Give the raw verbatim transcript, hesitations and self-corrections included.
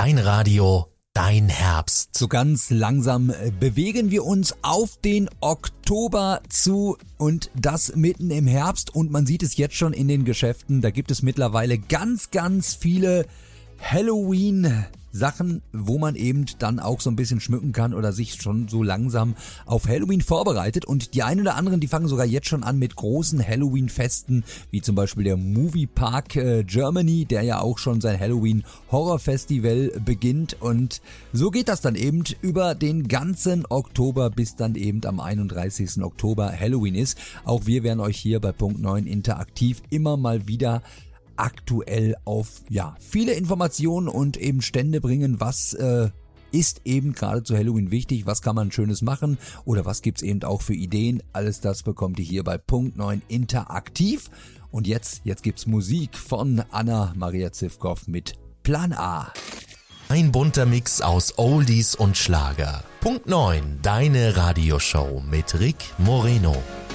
Dein Radio, dein Herbst. So ganz langsam bewegen wir uns auf den Oktober zu und das mitten im Herbst und man sieht es jetzt schon in den Geschäften. Da gibt es mittlerweile ganz, ganz viele Halloween-Sachen, wo man eben dann auch so ein bisschen schmücken kann oder sich schon so langsam auf Halloween vorbereitet. Und die einen oder anderen, die fangen sogar jetzt schon an mit großen Halloween-Festen, wie zum Beispiel der Movie Park äh, Germany, der ja auch schon sein Halloween-Horror-Festival beginnt. Und so geht das dann eben über den ganzen Oktober, bis dann eben am einunddreißigsten Oktober Halloween ist. Auch wir werden euch hier bei Punkt neun interaktiv immer mal wieder aktuell auf ja viele Informationen und eben Stände bringen, was äh, ist eben gerade zu Halloween wichtig, was kann man Schönes machen oder was gibt's eben auch für Ideen. Alles das bekommt ihr hier bei Punkt neun interaktiv. Und jetzt, jetzt gibt's Musik von Anna-Maria Zivkow mit Plan A. Ein bunter Mix aus Oldies und Schlager. Punkt neun, deine Radioshow mit Rick Moreno.